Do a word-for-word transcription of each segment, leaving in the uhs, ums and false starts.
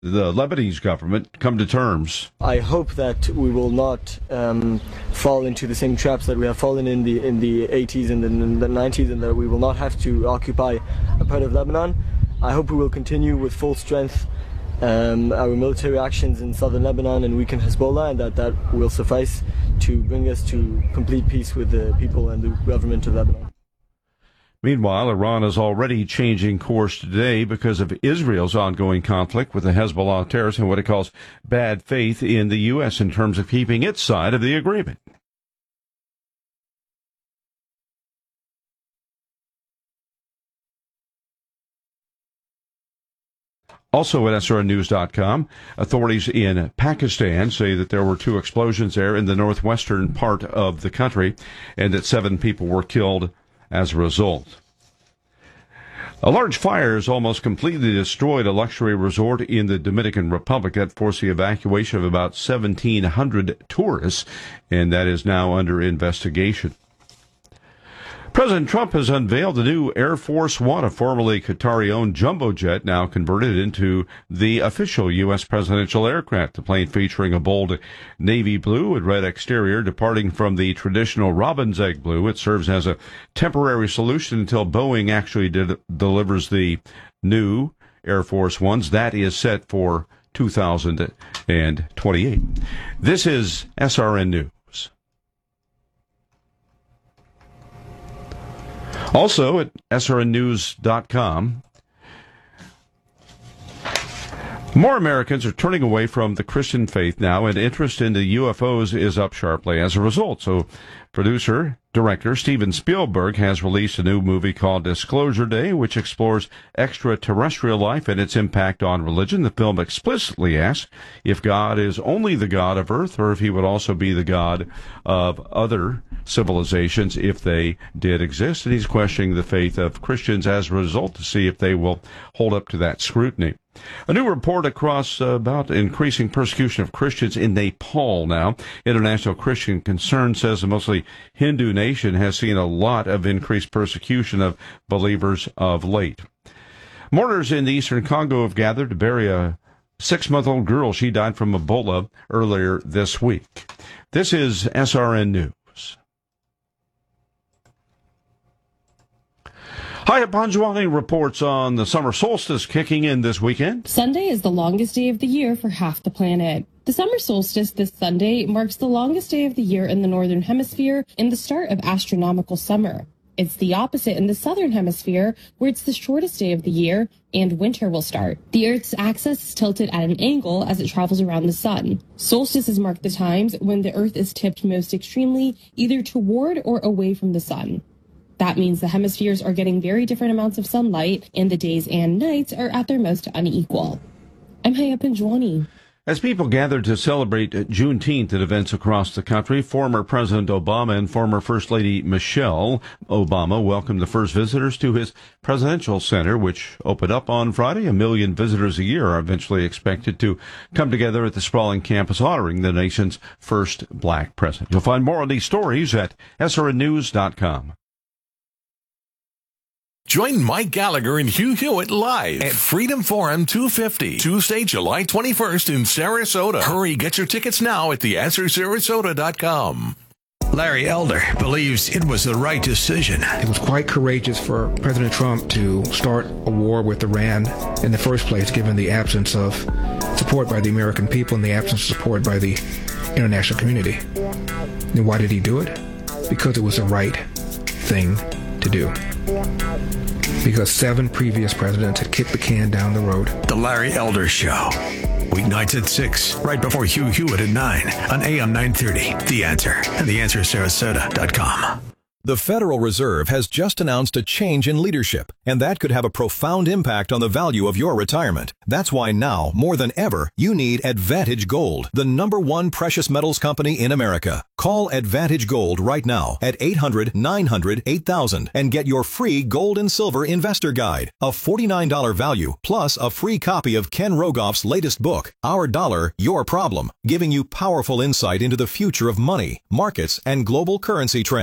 the Lebanese government come to terms. I hope that we will not um, fall into the same traps that we have fallen in the in the eighties and in the nineties, and that we will not have to occupy a part of Lebanon. I hope we will continue with full strength um, our military actions in southern Lebanon and weaken Hezbollah, and that that will suffice to bring us to complete peace with the people and the government of Lebanon. Meanwhile, Iran is already changing course today because of Israel's ongoing conflict with the Hezbollah terrorists and what it calls bad faith in the U S in terms of keeping its side of the agreement. Also at S R N news dot com, authorities in Pakistan say that there were two explosions there in the northwestern part of the country and that seven people were killed as a result. A large fire has almost completely destroyed a luxury resort in the Dominican Republic that forced the evacuation of about seventeen hundred tourists, and that is now under investigation. President Trump has unveiled the new Air Force One, a formerly Qatari-owned jumbo jet, now converted into the official U S presidential aircraft. The plane featuring a bold navy blue and red exterior, departing from the traditional robin's egg blue. It serves as a temporary solution until Boeing actually did, delivers the new Air Force Ones. That is set for two thousand twenty-eight. This is S R N News. Also at S R N news dot com, more Americans are turning away from the Christian faith now, and interest in the U F Os is up sharply as a result. So producer, director Steven Spielberg has released a new movie called Disclosure Day, which explores extraterrestrial life and its impact on religion. The film explicitly asks if God is only the God of Earth or if he would also be the God of other civilizations if they did exist. And he's questioning the faith of Christians as a result to see if they will hold up to that scrutiny. A new report across uh, about increasing persecution of Christians in Nepal now. International Christian Concern says the mostly Hindu nation has seen a lot of increased persecution of believers of late. Mourners in the eastern Congo have gathered to bury a six-month-old girl. She died from Ebola earlier this week. This is S R N News. Haya Panjwani reports on the summer solstice kicking in this weekend. Sunday is the longest day of the year for half the planet. The summer solstice this Sunday marks the longest day of the year in the northern hemisphere and the start of astronomical summer. It's the opposite in the southern hemisphere, where it's the shortest day of the year and winter will start. The Earth's axis is tilted at an angle as it travels around the sun. Solstices mark the times when the Earth is tipped most extremely, either toward or away from the sun. That means the hemispheres are getting very different amounts of sunlight, and the days and nights are at their most unequal. I'm Haya Panjwani. As people gathered to celebrate Juneteenth at events across the country, former President Obama and former First Lady Michelle Obama welcomed the first visitors to his presidential center, which opened up on Friday. A million visitors a year are eventually expected to come together at the sprawling campus honoring the nation's first black president. You'll find more on these stories at S R N news dot com. Join Mike Gallagher and Hugh Hewitt live at Freedom Forum two fifty, Tuesday, July twenty-first in Sarasota. Hurry, get your tickets now at the answer sarasota dot com. Larry Elder believes it was the right decision. It was quite courageous for President Trump to start a war with Iran in the first place, given the absence of support by the American people and the absence of support by the international community. And why did he do it? Because it was the right thing to do. Because seven previous presidents had kicked the can down the road. The Larry Elder Show. Weeknights at six, right before Hugh Hewitt at nine on A M nine thirty. The Answer and the answer sarasota dot com. The Federal Reserve has just announced a change in leadership, and that could have a profound impact on the value of your retirement. That's why now, more than ever, you need Advantage Gold, the number one precious metals company in America. Call Advantage Gold right now at eight hundred, nine hundred, eight thousand and get your free gold and silver investor guide, a forty-nine dollars value, plus a free copy of Ken Rogoff's latest book, Our Dollar, Your Problem, giving you powerful insight into the future of money, markets, and global currency trends.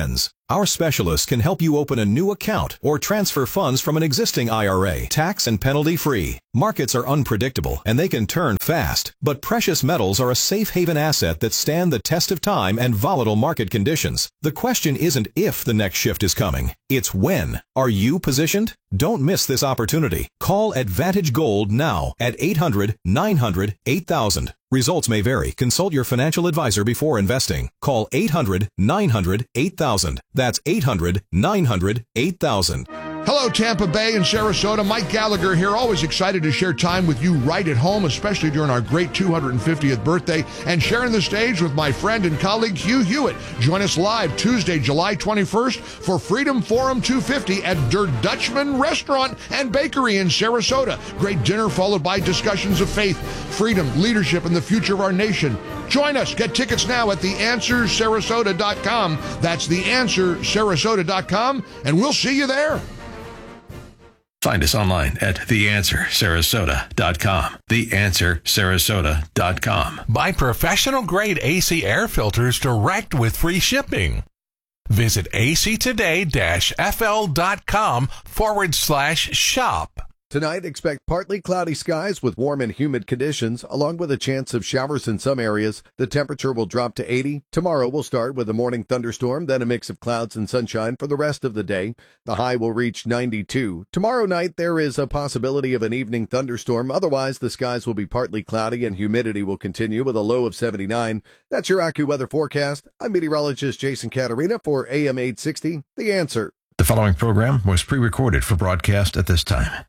Our specialists can help you open a new account or transfer funds from an existing I R A, tax and penalty free. Markets are unpredictable and they can turn fast, but precious metals are a safe haven asset that stand the test of time and volatile market conditions. The question isn't if the next shift is coming, it's when. Are you positioned? Don't miss this opportunity. Call Advantage Gold now at eight hundred, nine hundred, eight thousand. Results may vary. Consult your financial advisor before investing. Call eight hundred, nine hundred, eight thousand. That's eight hundred, nine hundred, eight thousand. Hello, Tampa Bay and Sarasota. Mike Gallagher here. Always excited to share time with you right at home, especially during our great two hundred fiftieth birthday, and sharing the stage with my friend and colleague Hugh Hewitt. Join us live Tuesday, July twenty-first for Freedom Forum two fifty at Der Dutchman Restaurant and Bakery in Sarasota. Great dinner followed by discussions of faith, freedom, leadership, and the future of our nation. Join us. Get tickets now at the answer sarasota dot com. That's the answer sarasota dot com, and we'll see you there. Find us online at the answer sarasota dot com. the answer sarasota dot com. Buy professional-grade A C air filters direct with free shipping. Visit actoday-fl.com forward slash shop. Tonight, expect partly cloudy skies with warm and humid conditions, along with a chance of showers in some areas. The temperature will drop to eighty. Tomorrow will start with a morning thunderstorm, then a mix of clouds and sunshine for the rest of the day. The high will reach ninety-two. Tomorrow night, there is a possibility of an evening thunderstorm. Otherwise, the skies will be partly cloudy and humidity will continue with a low of seventy-nine. That's your AccuWeather forecast. I'm meteorologist Jason Caterina for A M eight sixty, The Answer. The following program was pre-recorded for broadcast at this time.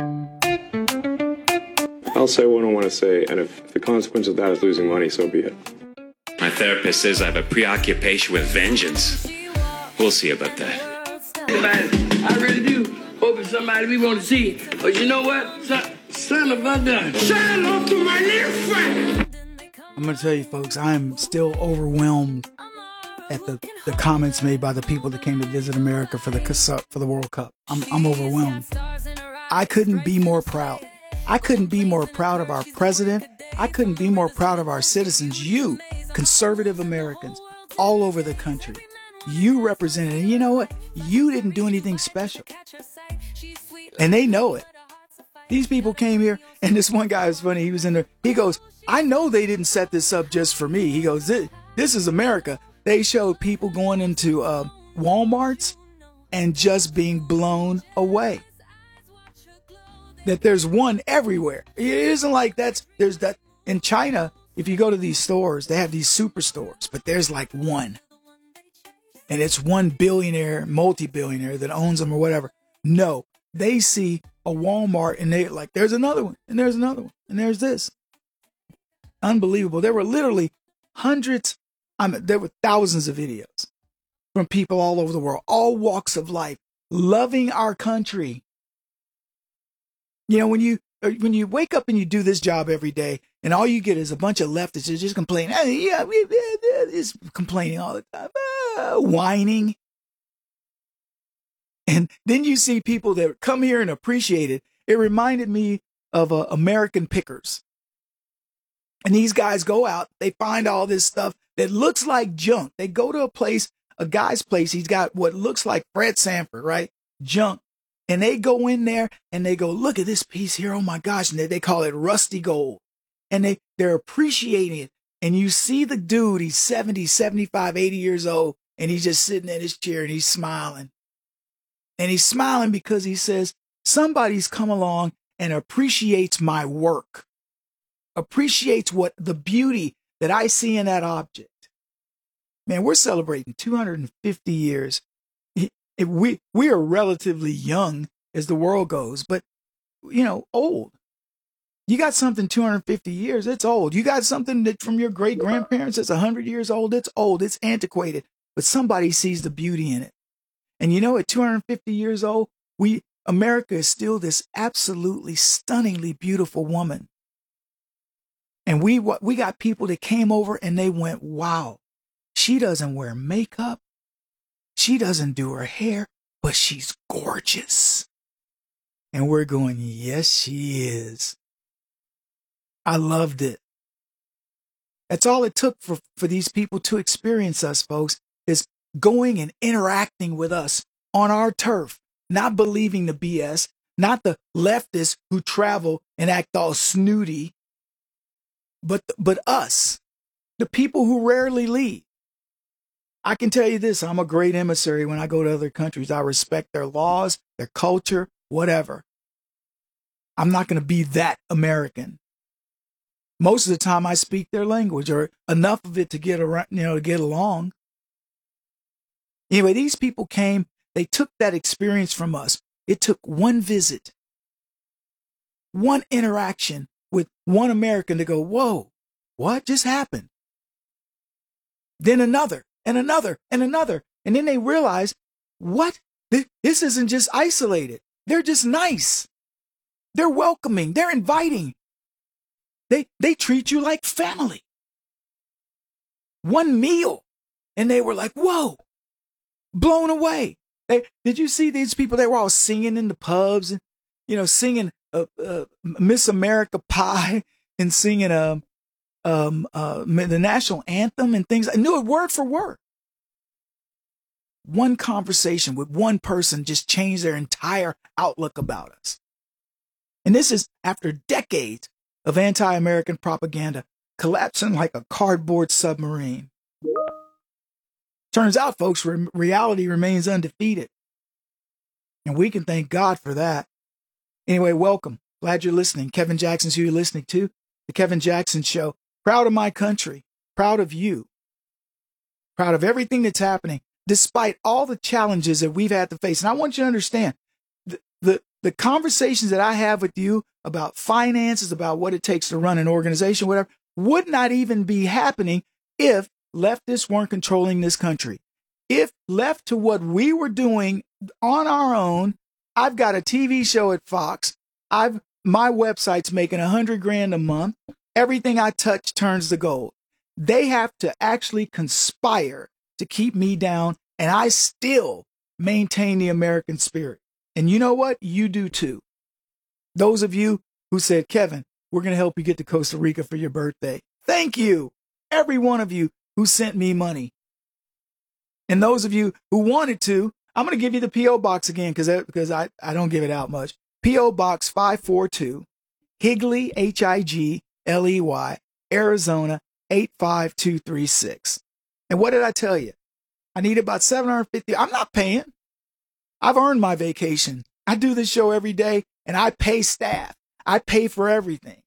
I'll say what I want to say, and if the consequence of that is losing money, so be it. My therapist says I have a preoccupation with vengeance. We'll see about that. I really do hope it's somebody we want to see. But you know what? Son, son of a gun. Say hello to my little friend. I'm going to tell you, folks, I'm still overwhelmed at the, the comments made by the people that came to visit America for the for the World Cup. I'm, I'm overwhelmed. I couldn't be more proud. I couldn't be more proud of our president. I couldn't be more proud of our citizens. You, conservative Americans, all over the country. You represented, and you know what? You didn't do anything special. And they know it. These people came here, and this one guy was funny. He was in there. He goes, I know they didn't set this up just for me. He goes, this, this is America. They showed people going into uh, Walmarts and just being blown away. That there's one everywhere. It isn't like that's, there's that, in China, if you go to these stores, they have these superstores, but there's like one. And it's one billionaire, multi-billionaire that owns them or whatever. No, they see a Walmart and they like, there's another one, and there's another one, and there's this. Unbelievable. There were literally hundreds, I mean, there were thousands of videos from people all over the world, all walks of life, loving our country. You know, when you when you wake up and you do this job every day, and all you get is a bunch of leftists that just complain, hey, yeah, we is complaining all the time, ah, whining, and then you see people that come here and appreciate it. It reminded me of uh, American Pickers, and these guys go out, they find all this stuff that looks like junk. They go to a place, a guy's place. He's got what looks like Fred Sanford, right? Junk. And they go in there and they go, look at this piece here. Oh my gosh. And they, they call it rusty gold. And they, they're appreciating it. And you see the dude, he's seventy, seventy-five, eighty years old. And he's just sitting in his chair and he's smiling. And he's smiling because he says, somebody's come along and appreciates my work. Appreciates what the beauty that I see in that object. Man, we're celebrating two hundred fifty years. If we we are relatively young as the world goes, but, you know, old. You got something two hundred fifty years, it's old. You got something that from your great grandparents that's one hundred years old, it's old, it's antiquated. But somebody sees the beauty in it. And you know, at two hundred fifty years old, we America is still this absolutely stunningly beautiful woman. And we we got people that came over and they went, wow, she doesn't wear makeup. She doesn't do her hair, but she's gorgeous. And we're going, yes, she is. I loved it. That's all it took for, for these people to experience us, folks, is going and interacting with us on our turf, not believing the B S, not the leftists who travel and act all snooty, but, but us, the people who rarely leave. I can tell you this, I'm a great emissary when I go to other countries. I respect their laws, their culture, whatever. I'm not going to be that American. Most of the time I speak their language, or enough of it to get around, you know, to get along. Anyway, these people came, they took that experience from us. It took one visit, one interaction with one American to go, whoa, what just happened? Then another. And another, and another. And then they realize, what? This isn't just isolated. They're just nice. They're welcoming. They're inviting. They, they treat you like family. One meal. And they were like, whoa, blown away. They, did you see these people? They were all singing in the pubs and, you know, singing uh, uh, Miss America Pie and singing um, Um, uh, the national anthem and things. I knew it word for word. One conversation with one person just changed their entire outlook about us. And this is after decades of anti-American propaganda collapsing like a cardboard submarine. Turns out, folks, re- reality remains undefeated. And we can thank God for that. Anyway, welcome. Glad you're listening. Kevin Jackson's who you're listening to. The Kevin Jackson Show. Proud of my country, proud of you, proud of everything that's happening, despite all the challenges that we've had to face. And I want you to understand the, the, the conversations that I have with you about finances, about what it takes to run an organization, whatever, would not even be happening if leftists weren't controlling this country. If left to what we were doing on our own, I've got a T V show at Fox. I've, my website's making a hundred grand a month. Everything I touch turns to gold. They have to actually conspire to keep me down, and I still maintain the American spirit. And you know what? You do too. Those of you who said, Kevin, we're going to help you get to Costa Rica for your birthday. Thank you. Every one of you who sent me money. And those of you who wanted to, I'm going to give you the P O box again because because I, I don't give it out much. P O Box five four two, Higley, H I G L E Y, Arizona, eight five two three six. And what did I tell you? I need about seven hundred fifty dollars. I'm not paying. I've earned my vacation. I do this show every day, and I pay staff. I pay for everything.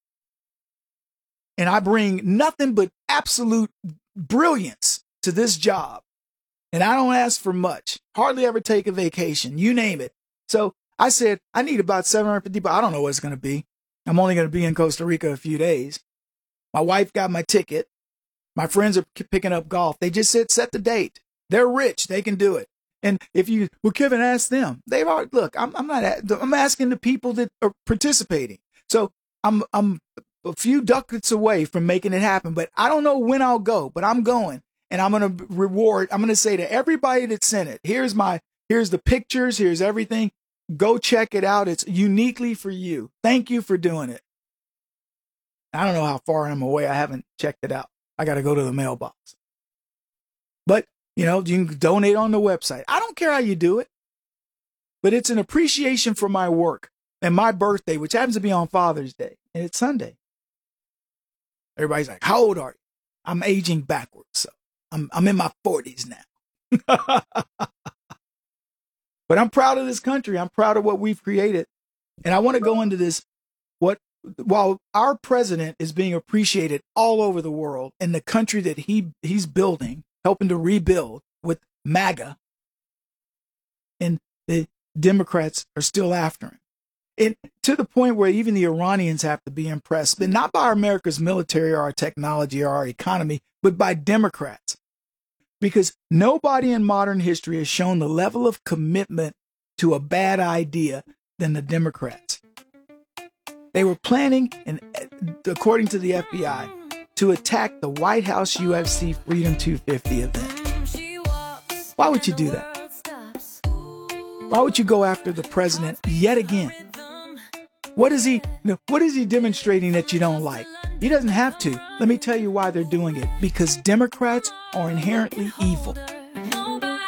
And I bring nothing but absolute brilliance to this job. And I don't ask for much. Hardly ever take a vacation. You name it. So I said, I need about seven hundred fifty dollars, but I don't know what it's going to be. I'm only going to be in Costa Rica a few days. My wife got my ticket. My friends are picking up golf. They just said, set the date. They're rich. They can do it. And if you, well, Kevin, ask them. They've already, look, I'm, I'm not, I'm asking the people that are participating. So I'm, I'm a few ducats away from making it happen, but I don't know when I'll go, but I'm going, and I'm going to reward. I'm going to say to everybody that sent it, here's my, here's the pictures. Here's everything. Go check it out. It's uniquely for you. Thank you for doing it. I don't know how far I'm away. I haven't checked it out. I got to go to the mailbox. But, you know, you can donate on the website. I don't care how you do it, but it's an appreciation for my work and my birthday, which happens to be on Father's Day, and it's Sunday. Everybody's like, how old are you? I'm aging backwards, so I'm I'm in my forties now. But I'm proud of this country. I'm proud of what we've created. And I want to go into this. What, while our president is being appreciated all over the world in the country that he he's building, helping to rebuild with MAGA, and the Democrats are still after him. And to the point where even the Iranians have to be impressed, but not by America's military or our technology or our economy, but by Democrats. Because nobody in modern history has shown the level of commitment to a bad idea than the Democrats. They were planning, and according to the F B I, to attack the White House U F C Freedom two fifty event. Why would you do that? Why would you go after the president yet again? What is he, what is he demonstrating that you don't like? He doesn't have to. Let me tell you why they're doing it. Because Democrats are inherently evil.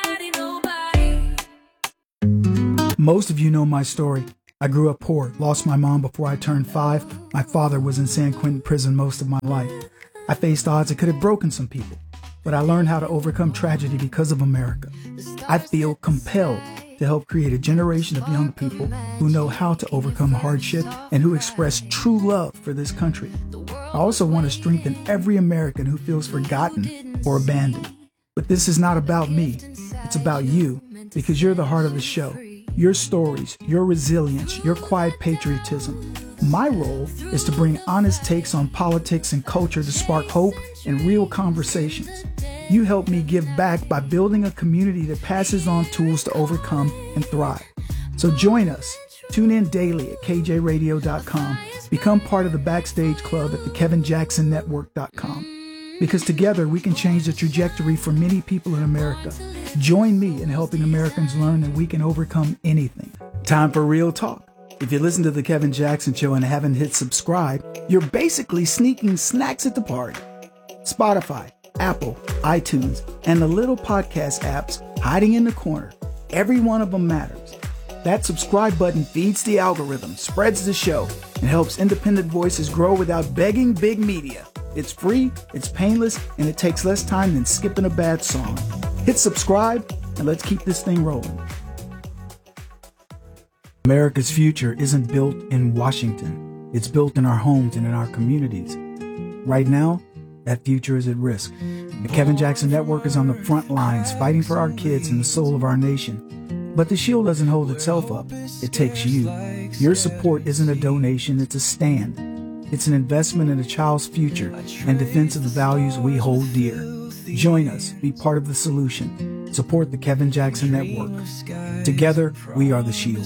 Most of you know my story. I grew up poor, lost my mom before I turned five. My father was in San Quentin prison most of my life. I faced odds that could have broken some people, but I learned how to overcome tragedy because of America. I feel compelled to help create a generation of young people who know how to overcome hardship and who express true love for this country. I also want to strengthen every American who feels forgotten or abandoned. But this is not about me. It's about you, because you're the heart of the show. Your stories, your resilience, your quiet patriotism. My role is to bring honest takes on politics and culture to spark hope and real conversations. You help me give back by building a community that passes on tools to overcome and thrive. So join us. Tune in daily at K J radio dot com. Become part of the Backstage Club at the Kevin Jackson Network dot com. Because together we can change the trajectory for many people in America. Join me in helping Americans learn that we can overcome anything. Time for real talk. If you listen to The Kevin Jackson Show and haven't hit subscribe, you're basically sneaking snacks at the party. Spotify, Apple, iTunes, and the little podcast apps hiding in the corner. Every one of them matters. That subscribe button feeds the algorithm, spreads the show, and helps independent voices grow without begging big media. It's free, it's painless, and it takes less time than skipping a bad song. Hit subscribe, and let's keep this thing rolling. America's future isn't built in Washington. It's built in our homes and in our communities. Right now, that future is at risk. The Kevin Jackson Network is on the front lines, fighting for our kids and the soul of our nation. But the shield doesn't hold itself up. It takes you. Your support isn't a donation, it's a stand. It's an investment in a child's future and defense of the values we hold dear. Join us, be part of the solution. Support the Kevin Jackson Network. Together, we are the shield.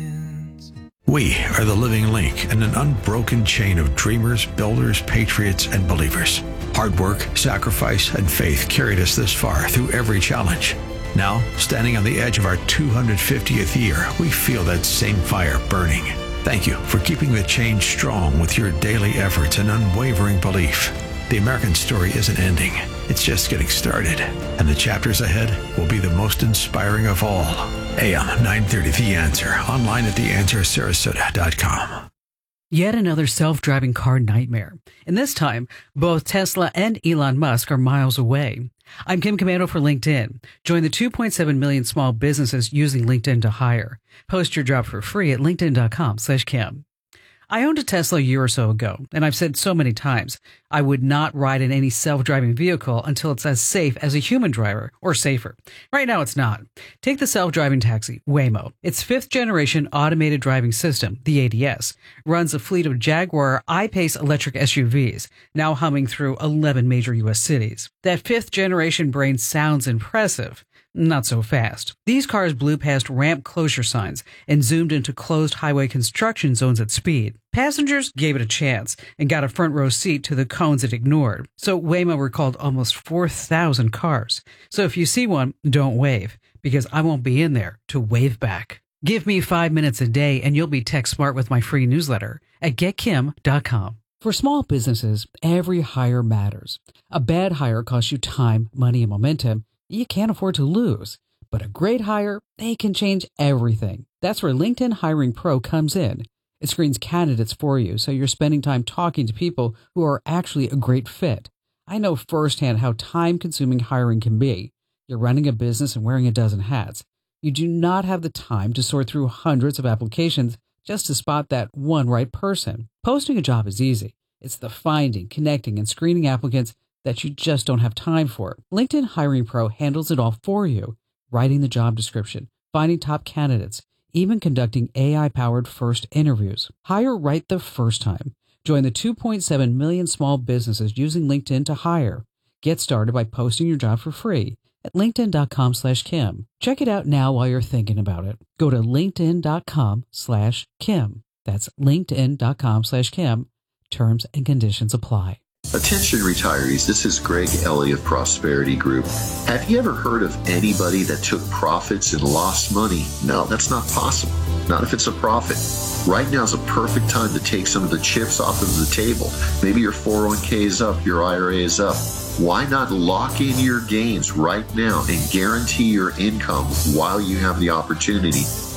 We are the living link in an unbroken chain of dreamers, builders, patriots, and believers. Hard work, sacrifice, and faith carried us this far through every challenge. Now, standing on the edge of our two hundred fiftieth year, we feel that same fire burning. Thank you for keeping the change strong with your daily efforts and unwavering belief. The American story isn't ending. It's just getting started. And the chapters ahead will be the most inspiring of all. A M nine thirty The Answer. Online at the answer sarasota dot com. Yet another self-driving car nightmare. And this time, both Tesla and Elon Musk are miles away. I'm Kim Commando for LinkedIn. Join the two point seven million small businesses using LinkedIn to hire. Post your job for free at linkedin dot com slash Kim. I owned a Tesla a year or so ago, and I've said so many times, I would not ride in any self-driving vehicle until it's as safe as a human driver, or safer. Right now, it's not. Take the self-driving taxi, Waymo. Its fifth-generation automated driving system, the A D S, runs a fleet of Jaguar I-Pace electric S U Vs, now humming through eleven major U S cities. That fifth-generation brain sounds impressive. Not so fast. These cars blew past ramp closure signs and zoomed into closed highway construction zones at speed. Passengers gave it a chance and got a front row seat to the cones it ignored. So Waymo recalled almost four thousand cars. So if you see one, don't wave, because I won't be in there to wave back. Give me five minutes a day and you'll be tech smart with my free newsletter at get kim dot com. For small businesses, every hire matters. A bad hire costs you time, money, and momentum you can't afford to lose. But a great hire, they can change everything. That's where LinkedIn Hiring Pro comes in. It screens candidates for you, so you're spending time talking to people who are actually a great fit. I know firsthand how time-consuming hiring can be. You're running a business and wearing a dozen hats. You do not have the time to sort through hundreds of applications just to spot that one right person. Posting a job is easy. It's the finding, connecting, and screening applicants that you just don't have time for. LinkedIn Hiring Pro handles it all for you, writing the job description, finding top candidates, even conducting A I-powered first interviews. Hire right the first time. Join the two point seven million small businesses using LinkedIn to hire. Get started by posting your job for free at linkedin dot com slash Kim. Check it out now while you're thinking about it. Go to linkedin dot com slash Kim. That's linkedin dot com slash Kim. Terms and conditions apply. Attention retirees, this is Greg Ellie of Prosperity Group. Have you ever heard of anybody that took profits and lost money? No, that's not possible. Not if it's a profit. Right now is a perfect time to take some of the chips off of the table. Maybe your four oh one k is up, your I R A is up. Why not lock in your gains right now and guarantee your income while you have the opportunity?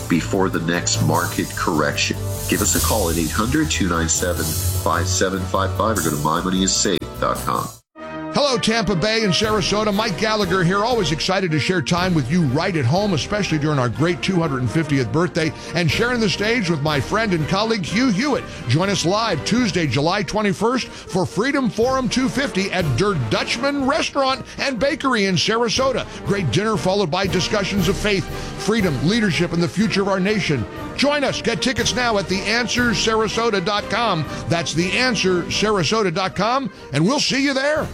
before the next market correction. Give us a call at eight hundred, two nine seven, five seven five five or go to my money is safe dot com. Hello, Tampa Bay and Sarasota. Mike Gallagher here. Always excited to share time with you right at home, especially during our great two hundred fiftieth birthday, and sharing the stage with my friend and colleague Hugh Hewitt. Join us live Tuesday, July twenty-first for Freedom Forum two fifty at Der Dutchman Restaurant and Bakery in Sarasota. Great dinner followed by discussions of faith, freedom, leadership, and the future of our nation. Join us. Get tickets now at the answer sarasota dot com. That's the answer sarasota dot com, and we'll see you there.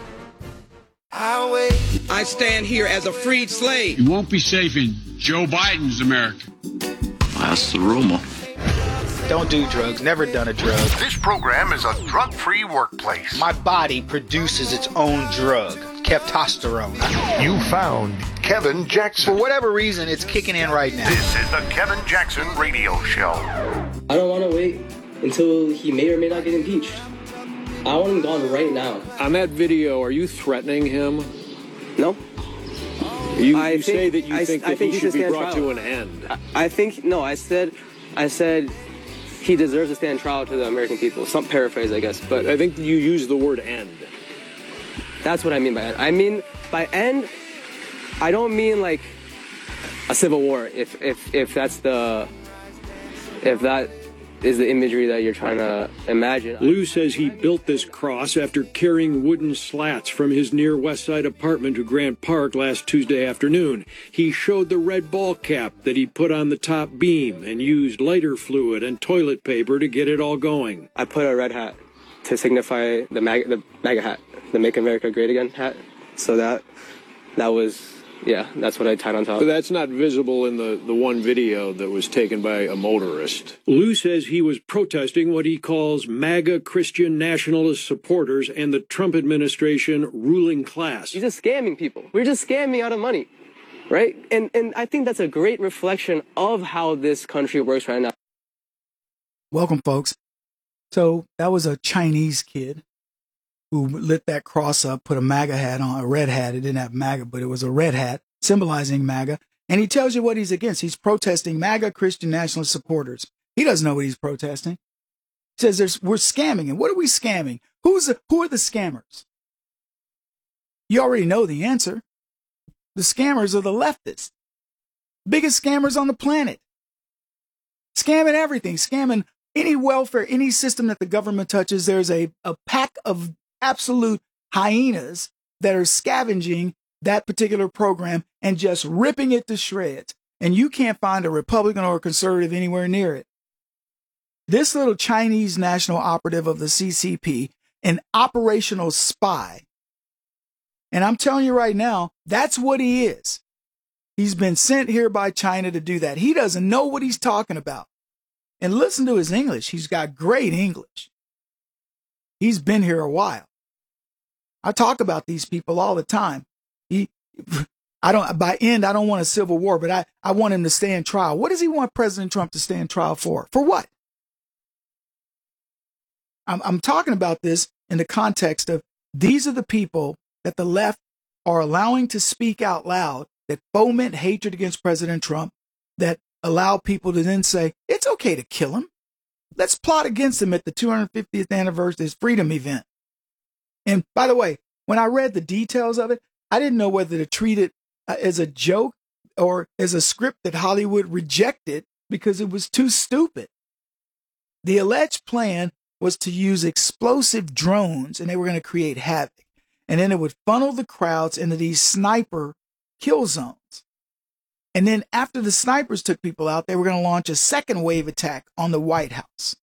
I stand here as a freed slave. You won't be safe in Joe Biden's America. That's the rumor. Don't do drugs. Never done a drug. This program is a drug-free workplace. My body produces its own drug, ketosterone. You found Kevin Jackson. For whatever reason, it's kicking in right now. This is the Kevin Jackson Radio Show. I don't want to wait until he may or may not get impeached. I want him gone right now. On that video, are you threatening him? No. You, I you think, say that you I, think I that think he he should be stand brought trial. to an end. I, I think, no, I said, I said he deserves to stand trial to the American people. Some paraphrase, I guess. But I think you use the word end. That's what I mean by end. I mean, by end, I don't mean like a civil war, if, if, if that's the, if that is the imagery that you're trying to imagine. Lou says he built this cross after carrying wooden slats from his near West Side apartment to Grant Park last Tuesday afternoon. He showed the red ball cap that he put on the top beam and used lighter fluid and toilet paper to get it all going. I put a red hat to signify the MAGA, the MAGA hat, the Make America Great Again hat. So that, that was... Yeah, that's what I tied on top. But that's not visible in the, the one video that was taken by a motorist. Lou says he was protesting what he calls MAGA Christian nationalist supporters and the Trump administration ruling class. He's just scamming people. We're just scamming out of money, right? And and I think that's a great reflection of how this country works right now. Welcome, folks. So that was a Chinese kid who lit that cross up, put a MAGA hat on, a red hat. It didn't have MAGA, but it was a red hat symbolizing MAGA. And he tells you what he's against. He's protesting MAGA Christian nationalist supporters. He doesn't know what he's protesting. He says there's, we're scamming. And what are we scamming? Who's the, who are the scammers? You already know the answer. The scammers are the leftists. Biggest scammers on the planet. Scamming everything. Scamming any welfare, any system that the government touches. There's a, a pack of absolute hyenas that are scavenging that particular program and just ripping it to shreds. And you can't find a Republican or a conservative anywhere near it. This little Chinese national operative of the C C P, an operational spy. And I'm telling you right now, that's what he is. He's been sent here by China to do that. He doesn't know what he's talking about. And listen to his English. He's got great English. He's been here a while. I talk about these people all the time. He, I don't, by end, I don't want a civil war, but I, I want him to stand trial. What does he want President Trump to stand trial for? For what? I'm, I'm talking about this in the context of these are the people that the left are allowing to speak out loud that foment hatred against President Trump, that allow people to then say, it's okay to kill him. Let's plot against him at the two hundred fiftieth anniversary of his freedom event. And by the way, when I read the details of it, I didn't know whether to treat it uh, as a joke or as a script that Hollywood rejected because it was too stupid. The alleged plan was to use explosive drones and they were going to create havoc. And then it would funnel the crowds into these sniper kill zones. And then after the snipers took people out, they were going to launch a second wave attack on the White House.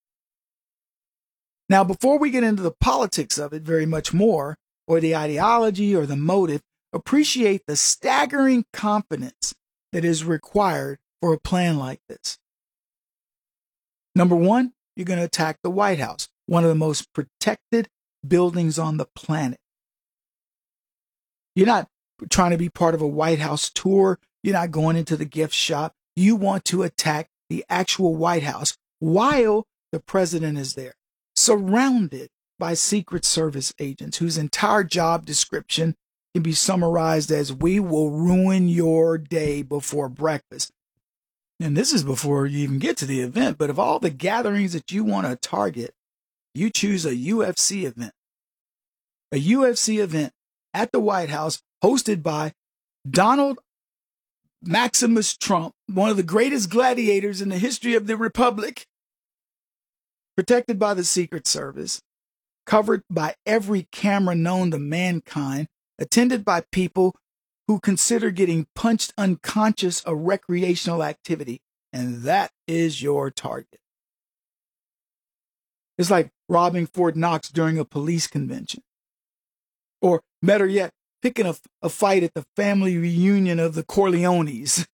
Now, before we get into the politics of it very much more, or the ideology or the motive, appreciate the staggering confidence that is required for a plan like this. Number one, you're going to attack the White House, one of the most protected buildings on the planet. You're not trying to be part of a White House tour. You're not going into the gift shop. You want to attack the actual White House while the president is there, surrounded by Secret Service agents whose entire job description can be summarized as, we will ruin your day before breakfast. and this is before you even get to the event, but of all the gatherings that you want to target, you choose a U F C event. A U F C event at the White House hosted by Donald Maximus Trump, one of the greatest gladiators in the history of the Republic, protected by the Secret Service, covered by every camera known to mankind, attended by people who consider getting punched unconscious a recreational activity, and that is your target. It's like robbing Fort Knox during a police convention. Or, better yet, picking a, a fight at the family reunion of the Corleones.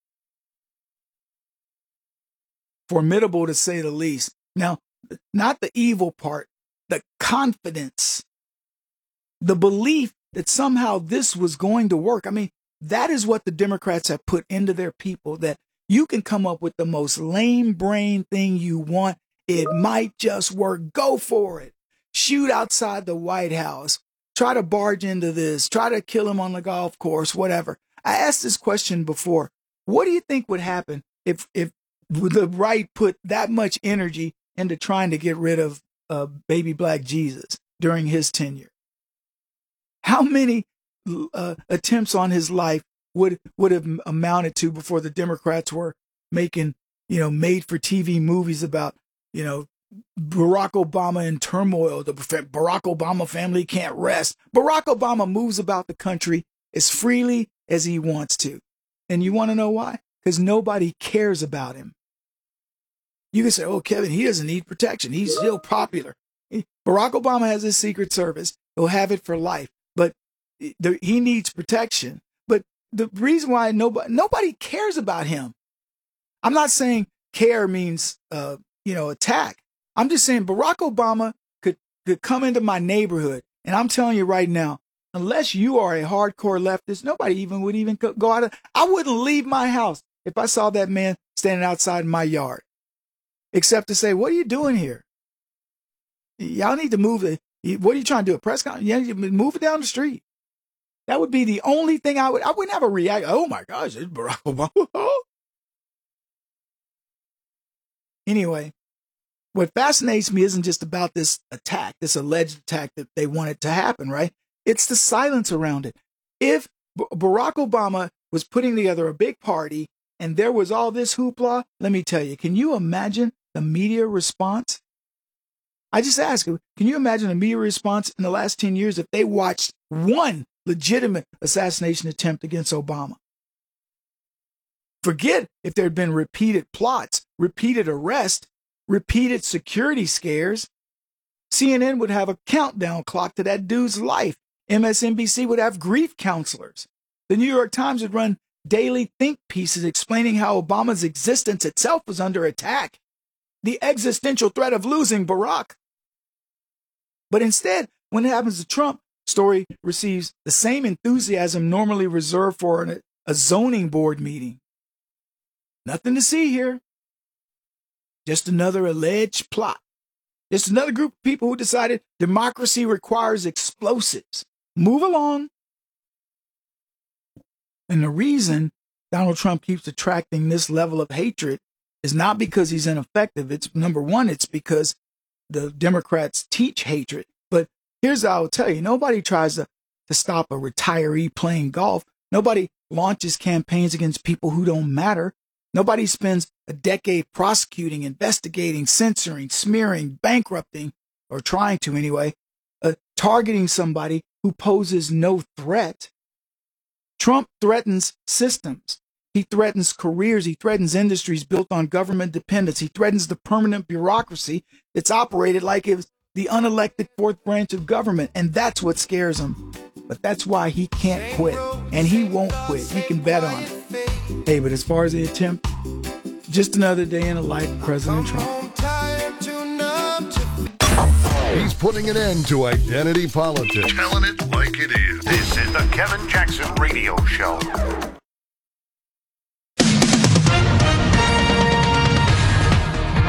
Formidable, to say the least. Now, not the evil part, the confidence, the belief that somehow this was going to work. I mean, that is what the Democrats have put into their people, that you can come up with the most lame brain thing you want. It might just work. Go for it. Shoot outside the White House. Try to barge into this. Try to kill him on the golf course, whatever. I asked this question before. What do you think would happen if, if the right put that much energy into trying to get rid of uh, baby black Jesus during his tenure? How many uh, attempts on his life would would have amounted to before the Democrats were making, you know, made for T V movies about, you know, Barack Obama in turmoil, the Barack Obama family can't rest. Barack Obama moves about the country as freely as he wants to. And you want to know why? Because nobody cares about him. You can say, oh, Kevin, he doesn't need protection. He's still popular. Barack Obama has his Secret Service. He'll have it for life. But the, he needs protection. But the reason why nobody, nobody cares about him. I'm not saying care means, uh, you know, attack. I'm just saying Barack Obama could, could come into my neighborhood. And I'm telling you right now, unless you are a hardcore leftist, nobody even would even go out of, I wouldn't leave my house if I saw that man standing outside my yard, except to say, what are you doing here? Y'all need to move it. What are you trying to do? A press conference? Yeah, move it down the street. That would be the only thing I would, I wouldn't have a react. Oh my gosh, it's Barack Obama. Anyway, what fascinates me isn't just about this attack, this alleged attack that they wanted to happen, right? It's the silence around it. If B- Barack Obama was putting together a big party and there was all this hoopla, let me tell you, can you imagine the media response? I just ask you, can you imagine the media response in the last ten years if they watched one legitimate assassination attempt against Obama? Forget if there had been repeated plots, repeated arrests, repeated security scares. C N N would have a countdown clock to that dude's life. M S N B C would have grief counselors. The New York Times would run daily think pieces explaining how Obama's existence itself was under attack. The existential threat of losing Barack. But instead, when it happens to Trump, story receives the same enthusiasm normally reserved for an, a zoning board meeting. Nothing to see here. Just another alleged plot. Just another group of people who decided democracy requires explosives. Move along. And the reason Donald Trump keeps attracting this level of hatred is not because he's ineffective. It's number one, it's because the Democrats teach hatred. But here's what I will tell you. Nobody tries to, to stop a retiree playing golf. Nobody launches campaigns against people who don't matter. Nobody spends a decade prosecuting, investigating, censoring, smearing, bankrupting, or trying to anyway, uh, targeting somebody who poses no threat. Trump threatens systems. He threatens careers. He threatens industries built on government dependence. He threatens the permanent bureaucracy that's operated like it was the unelected fourth branch of government. And that's what scares him. But that's why he can't quit. And he won't quit. You can bet on it. Hey, but as far as the attempt, just another day in the life of President Trump. He's putting an end to identity politics. Telling it like it is. This is the Kevin Jackson Radio Show.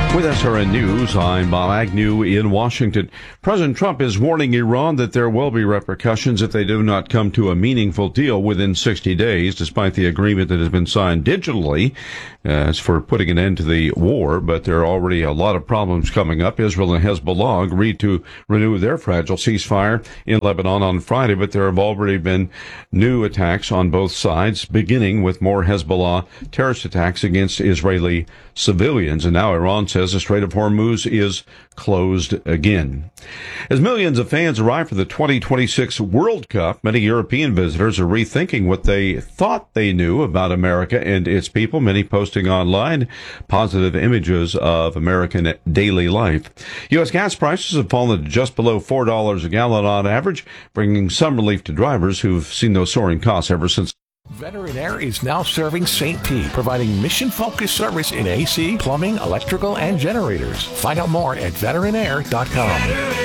With S R N News, I'm Bob Agnew in Washington. President Trump is warning Iran that there will be repercussions if they do not come to a meaningful deal within sixty days, despite the agreement that has been signed digitally uh, as for putting an end to the war. But there are already a lot of problems coming up. Israel and Hezbollah agreed to renew their fragile ceasefire in Lebanon on Friday, but there have already been new attacks on both sides, beginning with more Hezbollah terrorist attacks against Israeli civilians. And now Iran says the Strait of Hormuz is closed again. As millions of fans arrive for the twenty twenty-six World Cup, many European visitors are rethinking what they thought they knew about America and its people, many posting online positive images of American daily life. U S gas prices have fallen to just below four dollars a gallon on average, bringing some relief to drivers who've seen those soaring costs ever since. Veteran Air is now serving Saint Pete, providing mission-focused service in A C, plumbing, electrical, and generators. Find out more at veteran air dot com.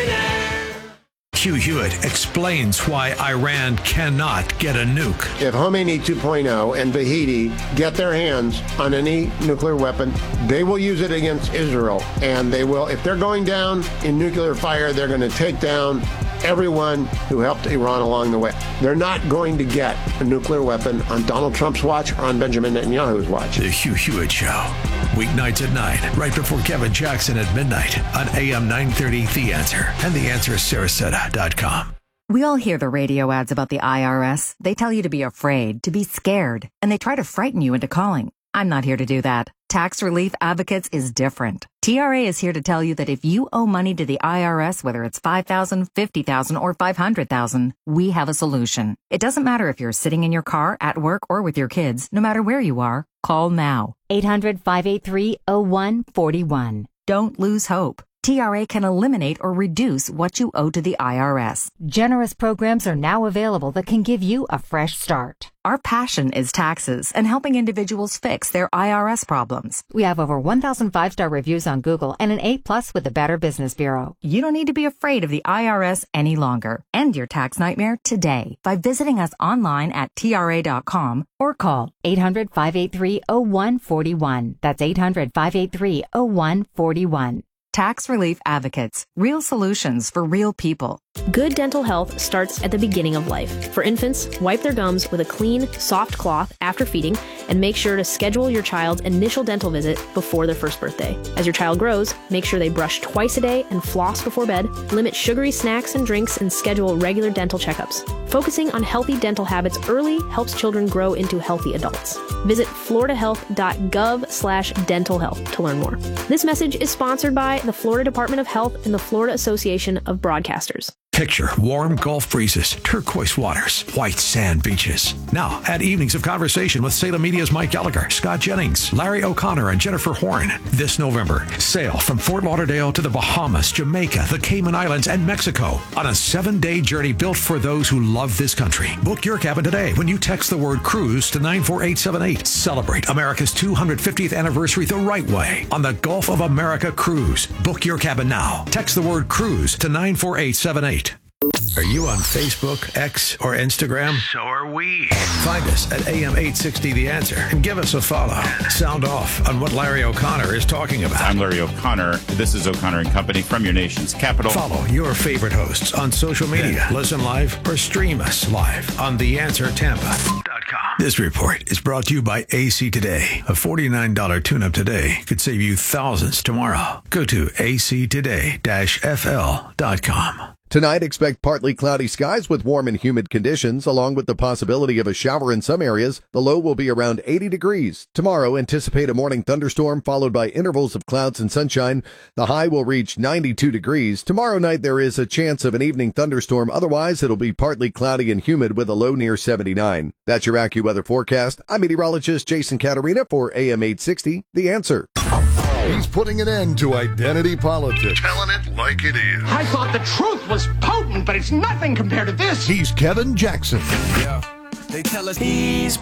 Hugh Hewitt explains why Iran cannot get a nuke. If Khomeini two point oh and Vahidi get their hands on any nuclear weapon, they will use it against Israel. And they will, if they're going down in nuclear fire, they're going to take down everyone who helped Iran along the way. They're not going to get a nuclear weapon on Donald Trump's watch or on Benjamin Netanyahu's watch. The Hugh Hewitt Show. Weeknights at nine, right before Kevin Jackson at midnight on A M nine thirty The Answer and the answer sarasota dot com. We all hear the radio ads about the I R S. They tell you to be afraid, to be scared, and they try to frighten you into calling. I'm not here to do that. Tax Relief Advocates is different. T R A is here to tell you that if you owe money to the I R S, whether it's five thousand dollars, fifty thousand dollars, or five hundred thousand dollars, we have a solution. It doesn't matter if you're sitting in your car, at work, or with your kids. No matter where you are, call now. eight hundred, five eight three, oh one four one. Don't lose hope. T R A can eliminate or reduce what you owe to the I R S. Generous programs are now available that can give you a fresh start. Our passion is taxes and helping individuals fix their I R S problems. We have over one thousand five-star reviews on Google and an A plus with the Better Business Bureau. You don't need to be afraid of the I R S any longer. End your tax nightmare today by visiting us online at T R A dot com or call eight hundred, five eight three, oh one four one. That's eight hundred, five eight three, oh one four one. Tax Relief Advocates. Real solutions for real people. Good dental health starts at the beginning of life. For infants, wipe their gums with a clean, soft cloth after feeding, and make sure to schedule your child's initial dental visit before their first birthday. As your child grows, make sure they brush twice a day and floss before bed, limit sugary snacks and drinks, and schedule regular dental checkups. Focusing on healthy dental habits early helps children grow into healthy adults. Visit florida health dot gov slash dental health to learn more. This message is sponsored by the Florida Department of Health and the Florida Association of Broadcasters. Picture warm Gulf breezes, turquoise waters, white sand beaches. Now, add evenings of conversation with Salem Media's Mike Gallagher, Scott Jennings, Larry O'Connor, and Jennifer Horn. This November, sail from Fort Lauderdale to the Bahamas, Jamaica, the Cayman Islands, and Mexico on a seven-day journey built for those who love this country. Book your cabin today when you text the word cruise to nine four eight seven eight. Celebrate America's two hundred fiftieth anniversary the right way on the Gulf of America Cruise. Book your cabin now. Text the word cruise to nine four eight seven eight. Are you on Facebook, X, or Instagram? So are we. Find us at A M eight sixty The Answer and give us a follow. Sound off on what Larry O'Connor is talking about. I'm Larry O'Connor. This is O'Connor and Company from your nation's capital. Follow your favorite hosts on social media. Listen live or stream us live on the answer tampa dot com. This report is brought to you by A C Today. A forty-nine dollars tune-up today could save you thousands tomorrow. Go to A C today dash F L dot com. Tonight, expect partly cloudy skies with warm and humid conditions, along with the possibility of a shower in some areas. The low will be around eighty degrees. Tomorrow, anticipate a morning thunderstorm followed by intervals of clouds and sunshine. The high will reach ninety-two degrees. Tomorrow night, there is a chance of an evening thunderstorm. Otherwise, it'll be partly cloudy and humid with a low near seventy-nine. That's your AccuWeather forecast. I'm meteorologist Jason Caterina for A M eight sixty, The Answer. He's putting an end to identity politics. Telling it like it is. I thought the truth was potent, but it's nothing compared to this. He's Kevin Jackson. Yeah. They tell us he's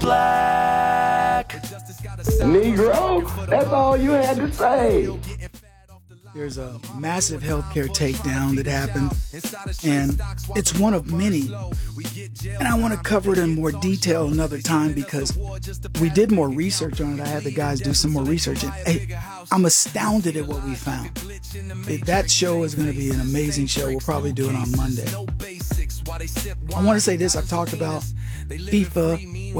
black. Negro, that's all you had to say. There's a massive healthcare takedown that happened, and it's one of many. And I want to cover it in more detail another time because we did more research on it. I had the guys do some more research, and hey, I'm astounded at what we found. It, that show is going to be an amazing show. We'll probably do it on Monday. I want to say this. I've talked about FIFA.